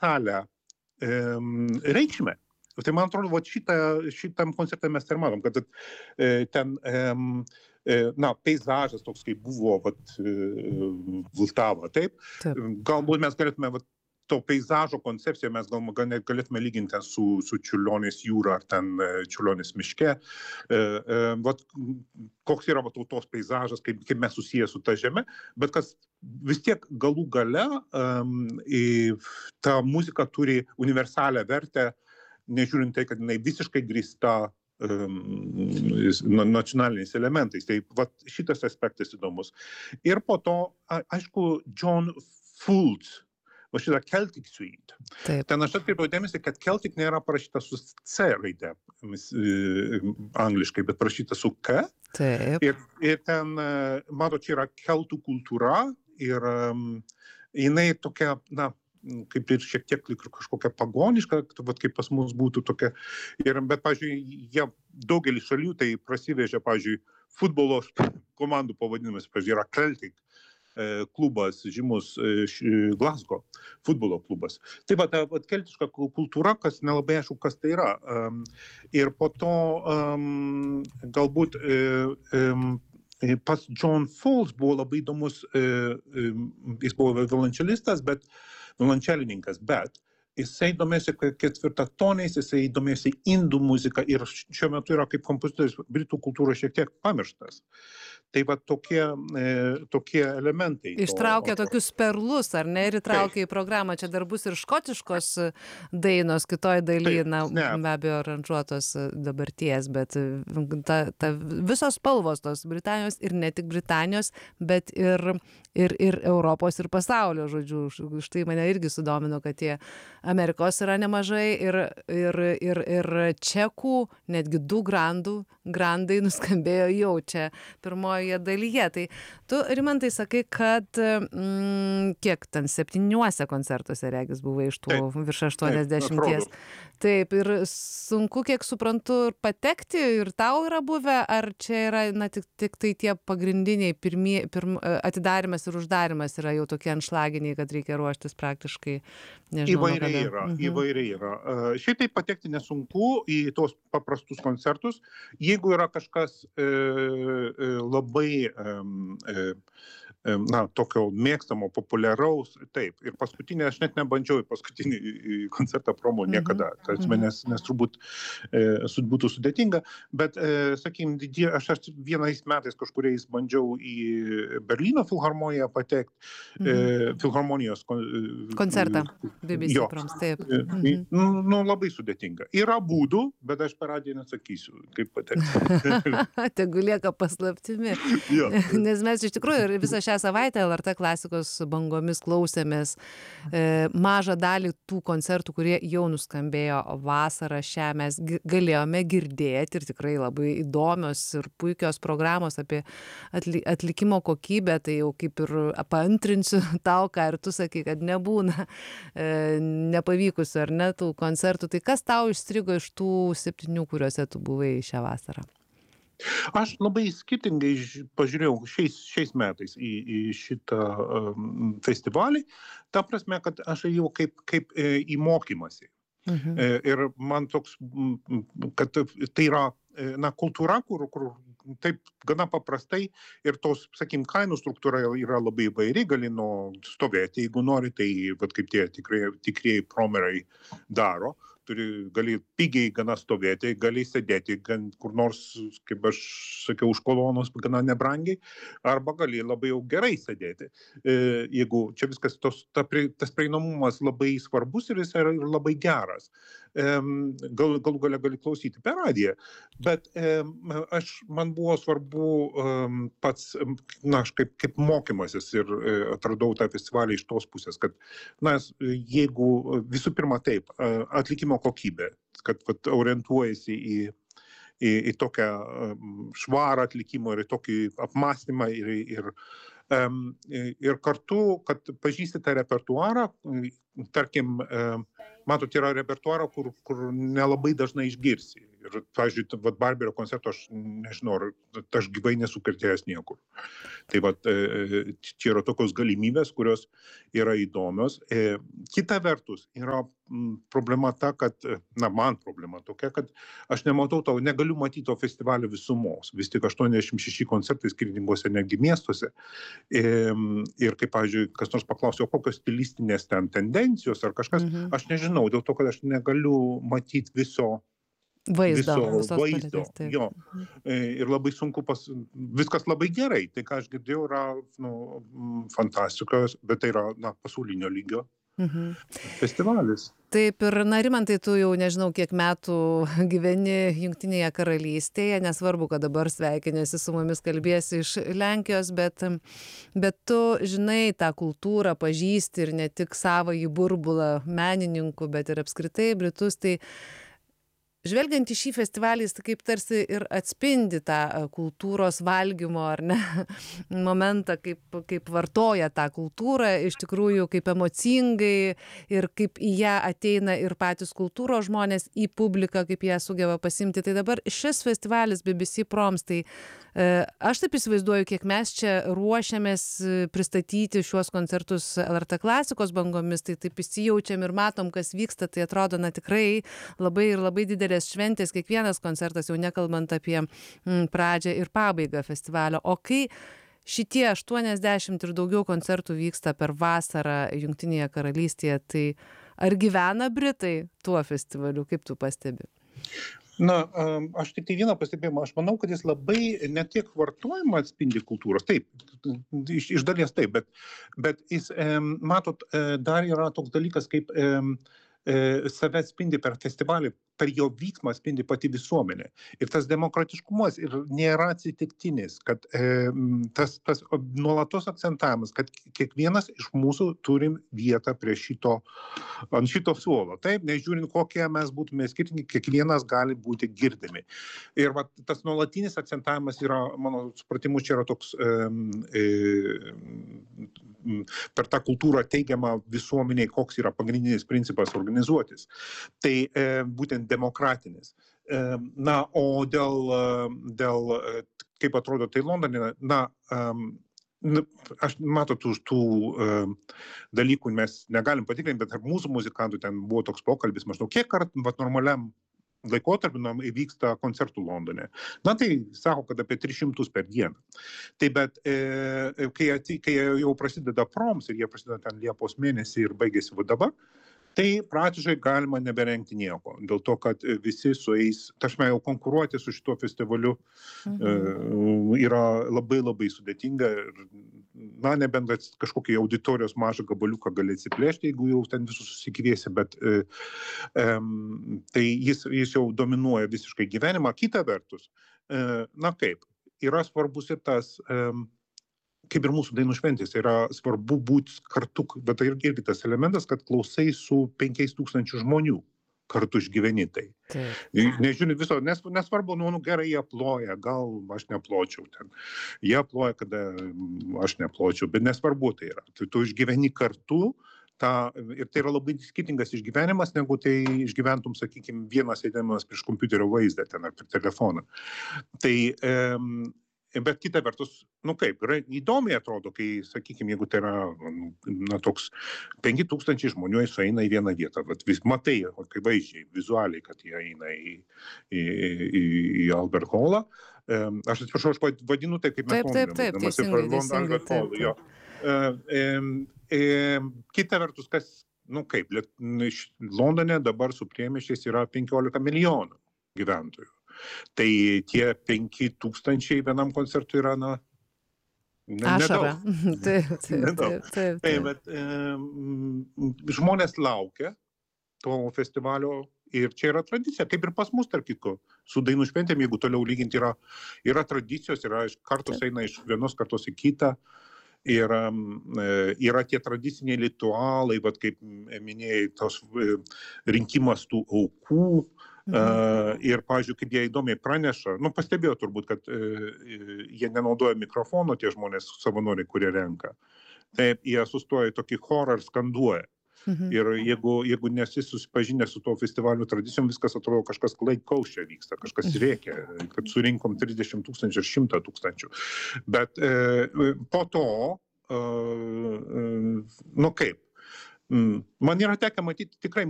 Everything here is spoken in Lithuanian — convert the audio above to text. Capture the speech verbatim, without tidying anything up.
universalią um, reikšmę. Tai man atrodo, vat šitą, šitam koncerte mes ir matom, kad e, ten, um, e, na, peizažas toks, kaip buvo, vat, e, Vltava, taip? Taip. Galbūt mes galėtume, vat, to peizažo koncepciją mes gal, gal galėtume lyginti su, su Čiurlionės jūra ar ten Čiurlionės miške. E, e, vat, koks yra vat, tos peizažas, kaip, kaip mes susiję su ta žeme, bet kas vis tiek galų gale um, į, ta muzika turi universalią vertę, nežiūrint tai, kad jinai visiškai grįsta um, nacionaliniais elementais. Tai vat, šitas aspektas įdomus. Ir po to, a, aišku, John Fultz, va šitą Celtic Suite. Taip. Ten aš atkreipiau dėmesį, kad Celtic nėra parašyta su C raide angliškai, bet parašyta su K. Taip. Ir, ir ten, mato, čia yra keltų kultūra ir um, jinai tokia, na, kaip ir šiek tiek kažkokia pagoniška, vat, kaip pas mus būtų tokia. Ir, bet, pavyzdžiui, jie daugelį šalių tai prasivežė, pavyzdžiui, futbolo komandų pavadinimas, pavyzdžiui, yra Celtic klubas, žymus Glasgow futbolo klubas. Taip pat, vat, keltiška kultūra, kas nelabai aišku, kas tai yra. Um, ir po to um, galbūt um, pas John Fultz buvo labai įdomus, um, jis buvo violončelistas, bet violončelininkas, bet jisai domėsi ketvirtatoniais, jisai domėsi indų muziką ir šiuo metu yra kaip kompozitorius britų kultūros šiek tiek pamirštas. Tai va tokie, e, tokie elementai. Ištraukia to, tokius perlus, ar ne, ir įtraukia į programą. Čia dar bus ir škotiškos dainos, kitoj daly, Taip, na, ne. be abejo, aranžuotos dabarties, bet ta, ta visos spalvos tos Britanijos ir ne tik Britanijos, bet ir, ir, ir Europos ir pasaulio, žodžiu. Štai mane irgi sudomino, kad tie Amerikos yra nemažai ir, ir, ir, ir čekų, netgi du grandų, grandai nuskambėjo jau čia pirmoje dalyje. Tai tu, Rimantai, sakai, kad mm, kiek ten septyniuose koncertuose regis buvai iš tų Taip, virš aštuoniasdešimties. taip, Taip, ir sunku, kiek suprantu, ir patekti, ir tau yra buvę, ar čia yra, na, tik, tik tai tie pagrindiniai pirmie, pirm, atidarimas ir uždarimas yra jau tokie anšlaginiai, kad reikia ruoštis praktiškai, nežinau, įvairiai yra, mhm. įvairiai yra. Uh, šitai patekti nesunku į tos paprastus koncertus. Jeigu yra kažkas e, e, labai e, e, na, tokio mėgstamo, populiaraus, taip. Ir paskutinį, aš net nebandžiau į paskutinį koncertą promo niekada, tas Mhm. nes, nes turbūt e, su- būtų sudėtinga, bet, e, sakykim, didie, aš, aš vienais metais kažkuriais bandžiau į Berlyno filharmoniją patekti, e, filharmonijos kon, e, Koncertą B B C jo. proms, taip. E, Mhm. Nu, nu, labai sudėtinga. Yra būdų, bet aš per radiją nesakysiu, kaip patekti. Tegu lieka paslaptimi. Jo. Nes mes iš tikrųjų ir visą šią savaitę L R T klasikos bangomis klausėmės e, mažą dalį tų koncertų, kurie jau nuskambėjo vasarą šią, mes gi- galėjome girdėti ir tikrai labai įdomios ir puikios programos apie atli atlikimo kokybę, tai jau kaip ir paantrinsiu tau, ką ir tu sakai, kad nebūna e, nepavykusių ar ne tų koncertų. Tai kas tau išstrigo iš tų septynių, kuriuose tu buvai šią vasarą? Aš labai skirtingai ž- pažiūrėjau šiais, šiais metais į, į šitą um, festivalį. Ta prasme, kad aš ėjau kaip, kaip e, į mokymąsi. Mhm. E, ir man toks, m, m, kad tai yra e, na, kultūra, kur, kur taip gana paprastai ir tos, sakykim, kainų struktūra yra labai įvairi, gali nuo stovėti, jeigu nori, tai vat, kaip tie tikrai, tikrieji promerai daro. Turi, gali pigiai gana stovėti, gali sėdėti gan kur nors, kaip aš sakiau, už kolonos gana nebrangiai, arba gali labai jau gerai sėdėti. E, jeigu čia viskas, tos, ta, pri- tas prieinamumas labai svarbus ir jis yra ir labai geras. E, gal, galų gale gali klausyti per radiją. Bet e, aš, man buvo svarbu e, pats, na, aš kaip, kaip mokymasis ir e, atradau tą festivalį iš tos pusės, kad, na, jeigu visų pirma taip, e, atlikimo kokybė, kad, kad orientuojasi į, į, į tokią um, švarą atlikimą ir į tokį apmąstymą ir, ir, um, ir kartu, kad pažįsti tą repertuarą, tarkim, um, matot, yra repertuarą, kur, kur nelabai dažnai išgirsi. Ir Ir, pavyzdžiui, vat Barberio koncerto aš nežinau, ar aš gyvai nesu girdėjęs niekur. Tai vat, čia yra tokios galimybės, kurios yra įdomios. Kita vertus, yra problema ta, kad, na, man problema tokia, kad aš nematau to, negaliu matyti to festivalio visumos. Vis tik aštuoniasdešimt šeši koncertai skirtingose netgi miestuose. Ir kaip, pavyzdžiui, kas nors paklausė, o kokios stilistinės ten tendencijos ar kažkas, mhm. aš nežinau, dėl to, kad aš negaliu matyti viso vaizdo, viso vaizdo. Jo. Ir labai sunku, pas, viskas labai gerai. Tai, ką aš girdėjau, yra nu, fantastikos, bet tai yra na, pasaulinio lygio mhm. festivalis. Taip ir, na, Rimantai, tu jau nežinau, kiek metų gyveni Jungtinėje karalystėje, nesvarbu, kad dabar sveikinėsi su mumis, kalbėsi iš Lenkijos, bet, bet tu žinai tą kultūrą, pažįsti ir ne tik savąjį burbulą menininkų, bet ir apskritai Britus, tai žvelgiant į šį festivalį, jis kaip tarsi ir atspindi tą kultūros valgymo, ar ne, momentą, kaip, kaip vartoja tą kultūrą, iš tikrųjų kaip emocingai ir kaip į ją ateina ir patys kultūros žmonės į publiką, kaip ją sugeba pasimti. Tai dabar šis festivalis B B C Proms, tai e, aš taip įsivaizduoju, kiek mes čia ruošiamės pristatyti šiuos koncertus L R T klasikos bangomis, tai taip įsijaučiam ir matom, kas vyksta, tai atrodo, na tikrai labai ir labai didelė šventės, kiekvienas koncertas, jau nekalbant apie m, pradžią ir pabaigą festivalio. O kai šitie aštuoniasdešimt ir daugiau koncertų vyksta per vasarą Jungtinėje karalystėje, tai ar gyvena Britai tuo festivaliu, kaip tu pastebi? Na, aš tik tai vieną pastebėjimą, aš manau, kad jis labai ne tiek vartojimą atspindi kultūros, taip, iš, iš dalies taip, bet, bet jis, matot, dar yra toks dalykas, kaip save atspindi per festivalį, per jo vyksmą atspindi pati visuomenė. Ir tas demokratiškumas ir nėra atsitiktinis, kad e, tas, tas nuolatos akcentavimas, kad kiekvienas iš mūsų turim vietą prie šito, ant šito suolo. Taip, nežiūrint, kokie mes būtume skirtingi, kiekvienas gali būti girdimi. Ir va, tas nuolatinis akcentavimas yra, mano supratimu, čia yra toks e, e, per tą kultūrą teigiamą visuomeniai, koks yra pagrindinis principas organizuotis. Tai e, būtent demokratinis. Na, o dėl, dėl kaip atrodo tai Londone, na, aš matot, už tų dalykų mes negalim patikrinti, bet tarp mūsų muzikantų ten buvo toks pokalbis, maždaug kiek kartų, bet normaliam laikotarpiu įvyksta koncertų Londone. Na, tai sako, kad apie tris šimtus per dieną. Tai bet, e, kai, kai jau prasideda proms ir jie prasideda ten Liepos mėnesį ir baigėsi va dabar, tai praktiškai galima neberengti nieko. Dėl to, kad visi sueis, tašme jau konkuruoti su šituo festivaliu mhm. yra labai labai sudėtinga. Na, nebent kažkokį auditorijos mažą gabaliuką gali atsiplėšti, jeigu jau ten visus susikviesi, bet e, e, tai jis, jis jau dominuoja visiškai gyvenimą. Kita vertus, e, na kaip, yra svarbus ir tas e, kaip ir mūsų dainų šventės, yra svarbu būti kartu, bet tai irgi tas elementas, kad klausai su penkiais tūkstančių žmonių kartu išgyveni tai. Nežiūrint viso, nes, nesvarbu, nu, nu gerai, jie ploja, gal aš nepločiau ten. Jie ploja, kada aš nepločiau, bet nesvarbu tai yra. Tai tu išgyveni kartu, ta, ir tai yra labai skirtingas išgyvenimas, negu tai išgyventum, sakykime, vienas sėdėdamas prieš kompiuterio vaizdą ten ar per telefoną. Tai um, bet kita vertus, nu kaip, yra įdomiai atrodo, kai, sakykime, jeigu tai yra na, toks penki tūkstančiai žmonių sueina į vieną vietą, vat, vis matai, kaip vaizdžiai, vizualiai, kad jie eina į, į, į, į Albert Hallą. Um, aš atsiprašau, aš vadinu tai, kaip mes taip, taip, taip, teisingai, teisingai, taip, taip. Um, um, um, kita vertus, kas, nu kaip, Londone dabar su priemiesčiais yra penkiolika milijonų gyventojų. Tai tie penki tūkstančiai vienam koncertui yra, na, ne, ašara. Nedaug. Taip, taip, nedaug. taip, taip. Tai, bet e, žmonės laukia to festivalio ir čia yra tradicija, kaip ir pas mus, tarp kitko, su dainų šventėm, jeigu toliau lyginti, yra, yra tradicijos, yra kartos eina iš vienos kartos į kitą. Yra, yra tie tradiciniai ritualai, vat kaip minėjai, tos rinkimas tų aukų. Mhm. Uh, ir, pavyzdžiui, kaip jie įdomiai praneša, nu, pastebėjo turbūt, kad uh, jie nenaudoja mikrofono, tie žmonės savanoriai, kurie renka. Taip, jie sustoja tokį chorą ir skanduoja. Mhm. Ir jeigu, jeigu nesi susipažinęs su to festivalio tradicijom, viskas atrodo kažkas klaikaus čia vyksta, kažkas rėkia, kad surinkom trisdešimt tūkstančių ir šimtą tūkstančių. Bet e, po to, e, e, nu kaip, man yra tekę matyti tikrai